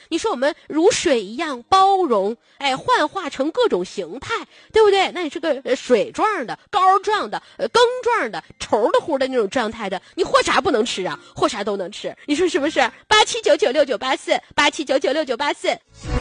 你说我们如水一样包容，幻化成各种形态，对不对？那你是个水状的、膏状的、羹状的、稠的糊的那种状态的，你或啥不能吃啊？或啥都能吃，你说是不是？87996984，87996984。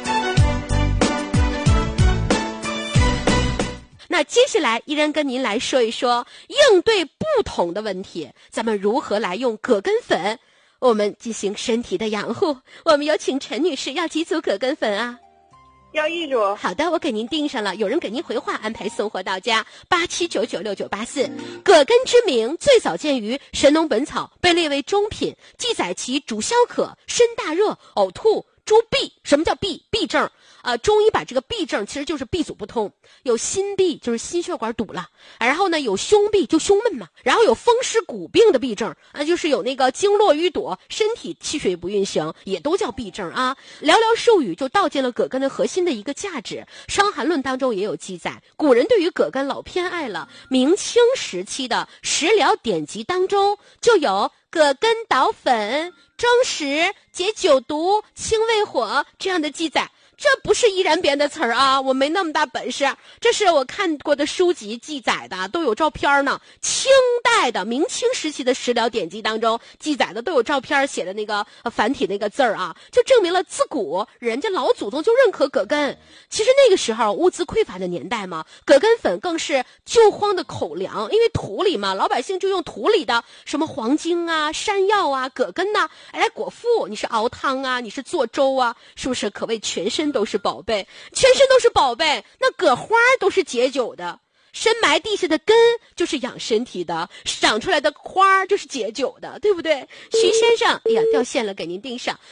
那接下来依然跟您来说一说应对不同的问题，咱们如何来用葛根粉我们进行身体的养护。我们有请陈女士，要几组葛根粉啊？ 要1组。 好的，我给您订上了，有人给您回话，安排送货到家。87996984。葛根之名最早见于《神农本草》，被列为中品，记载其主消渴、身大热、呕吐、诸痹。什么叫痹？痹症。中医把这个痹症其实就是闭阻不通，有心痹就是心血管堵了，然后呢有胸痹就胸闷嘛，然后有风湿骨病的痹症就是有那个经络淤堵，身体气血不运行，也都叫痹症啊。寥寥数语就道尽了葛根的核心的一个价值。《伤寒论》当中也有记载，古人对于葛根老偏爱了。明清时期的食疗典籍当中就有葛根捣粉、蒸食、解酒毒、清胃火这样的记载。这不是依然编的词儿啊，我没那么大本事，这是我看过的书籍记载的，都有照片呢。清代的明清时期的食疗典籍当中记载的都有照片，写的那个繁体那个字儿啊，就证明了自古人家老祖宗就认可葛根。其实那个时候物资匮乏的年代嘛，葛根粉更是救荒的口粮，因为土里嘛，老百姓就用土里的什么黄精啊、山药啊、葛根呐，来果腹。你是熬汤啊，你是做粥啊，是不是可谓全身都是宝贝？全身都是宝贝，那葛花都是解酒的。深埋地下的根就是养身体的，长出来的花就是解酒的，对不对？徐先生，哎呀，掉线了，给您订上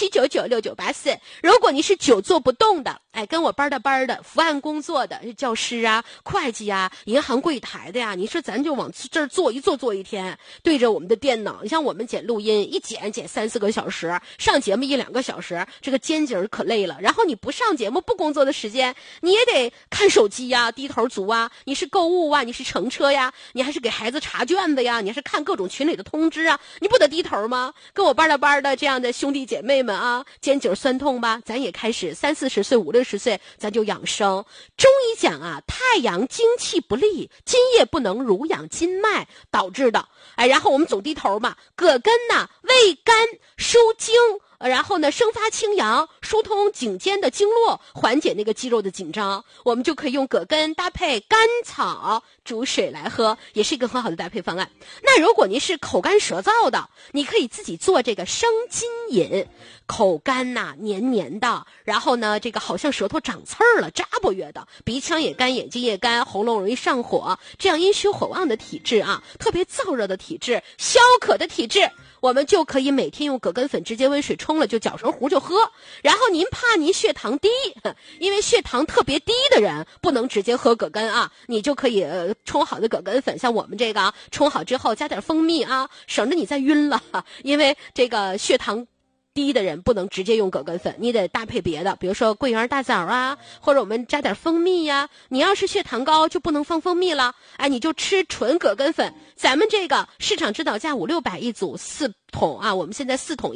87996984。如果您是久坐不动的，跟我班的伏案工作的教师啊、会计啊、银行柜台的呀，你说咱就往这儿坐一天，对着我们的电脑。你像我们剪录音，一剪3-4个小时，上节目1-2个小时，这个肩颈可累了。然后你不上节目不工作的时间，你也得看手机呀、低头族啊，你是购物啊，你是乘车呀，你还是给孩子查卷子呀，你还是看各种群里的通知啊，你不得低头吗？跟我班的这样的兄弟姐妹们啊，肩颈酸痛吧，咱也开始30-40岁、50-60岁，咱就养生。中医讲啊，太阳精气不利，津液不能濡养筋脉导致的。然后我们总低头嘛，葛根呢，味甘疏经。然后呢，生发清阳，疏通颈间的经络，缓解那个肌肉的紧张。我们就可以用葛根搭配甘草煮水来喝，也是一个很好的搭配方案。那如果您是口干舌燥的，你可以自己做这个生津饮。口干呐，黏黏的，然后呢，这个好像舌头长刺儿了，扎不约的，鼻腔也干，眼睛也干，喉咙容易上火，这样阴虚火旺的体质啊，特别燥热的体质，消渴的体质，我们就可以每天用葛根粉直接温水冲了，就搅成糊就喝。然后您怕您血糖低，因为血糖特别低的人不能直接喝葛根啊，你就可以冲好的葛根粉，像我们这个冲好之后加点蜂蜜啊，省着你再晕了，因为这个血糖低的人不能直接用葛根粉，你得搭配别的，比如说桂圆大枣啊，或者我们加点蜂蜜呀。你要是血糖高就不能放蜂蜜了，你就吃纯葛根粉。咱们这个市场指导价500-600一组，4桶啊，我们现在4桶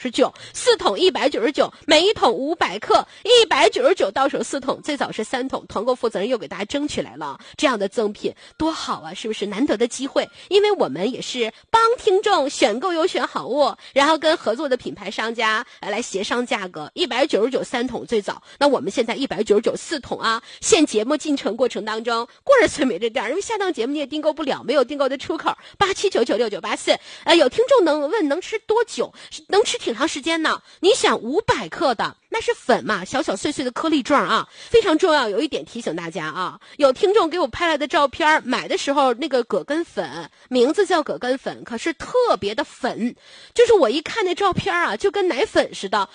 199，4桶199，每一桶500克，199到手4桶，最早是3桶，团购负责人又给大家争取来了，这样的赠品多好啊，是不是难得的机会？因为我们也是帮听众选购优选好物，然后跟合作的品牌商家来协商价格，199 3桶最早，那我们现在199 4桶啊。现节目进程过程当中，过日子没这店，因为下档节目你也订购不了，没有订购的出口，87996984。有听众能问能吃多久？能吃挺长时间呢。你想500克的那是粉嘛，小小碎碎的颗粒状啊，非常重要。有一点提醒大家啊，有听众给我拍来的照片，买的时候那个葛根粉名字叫葛根粉，可是特别的粉，就是我一看那照片啊，就跟奶粉似的，